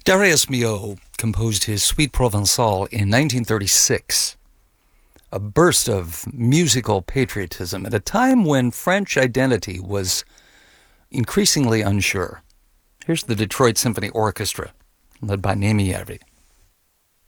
Darius Milhaud composed his Suite Provençale in 1936, a burst of musical patriotism at a time when French identity was increasingly unsure. Here's the Detroit Symphony Orchestra, led by Némi Järvi.